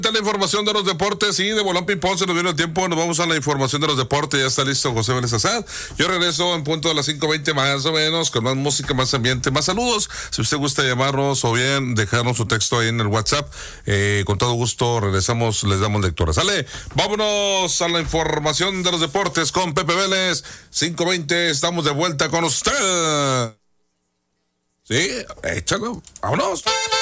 La información de los deportes y de Bolón Ping-Pong se nos viene el tiempo. Nos vamos a la información de los deportes. Ya está listo José Vélez Azad. Yo regreso en punto de las 5:20 más o menos, con más música, más ambiente, más saludos. Si usted gusta llamarnos o bien dejarnos su texto ahí en el WhatsApp, con todo gusto regresamos, les damos lectura. Sale, vámonos a la información de los deportes con Pepe Vélez. 5:20, estamos de vuelta con usted. Sí, échalo, vámonos.